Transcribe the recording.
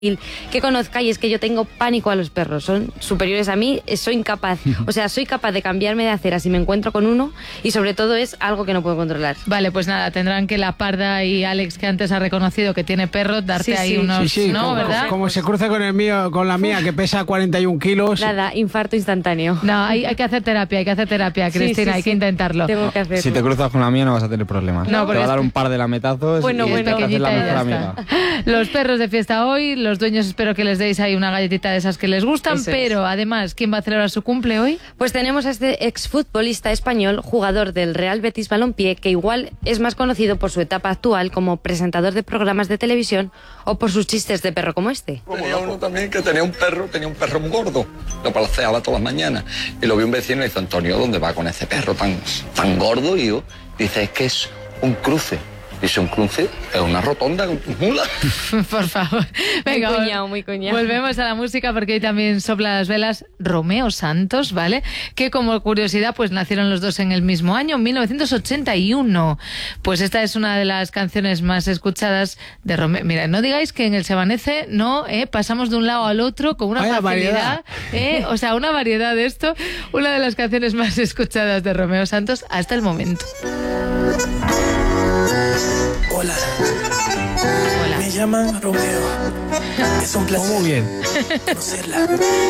que conozca, y es que yo tengo pánico a los perros, son superiores a mí, soy incapaz, soy capaz de cambiarme de acera si me encuentro con uno, y sobre todo es algo que no puedo controlar. Vale, pues nada, tendrán que la Parda y Alex, que antes ha reconocido que tiene perro, darte ahí unos... ¿no? ¿Verdad? Como se cruce con el mío, con la mía, que pesa 41 kilos. Nada, infarto instantáneo. No, hay que hacer terapia, Cristina, hay que intentarlo. Tengo que hacerlo. Si te cruzas con la mía no vas a tener problemas. No, te va a dar un par de lametazos Bueno, y esta es la mejor amiga. Los perros de fiesta hoy, los dueños espero que les deis ahí una galletita de esas que les gustan, pero además, ¿quién va a celebrar su cumple hoy? Pues tenemos a este exfutbolista español, jugador del Real Betis Balompié, que igual es más conocido por su etapa actual como presentador de programas de televisión o por sus chistes de perro como este. Tenía uno también que tenía un perro muy gordo, lo palaceaba todas las mañanas, y lo vi un vecino y le dice: Antonio, ¿dónde va con ese perro tan gordo? Y yo, dice, es que es un cruce. Dice, un cruce es una rotonda con tus mulas. Por favor. Venga, muy cuñado. Volvemos a la música porque hoy también sopla las velas Romeo Santos, ¿vale? Que como curiosidad, pues nacieron los dos en el mismo año, 1981. Pues esta es una de las canciones más escuchadas de Romeo. Mira, no digáis que en el Se Amanece no pasamos de un lado al otro con una facilidad, una variedad de esto. Una de las canciones más escuchadas de Romeo Santos hasta el momento. Hola. Me llaman Romeo. Es un placer Muy bien. conocerla.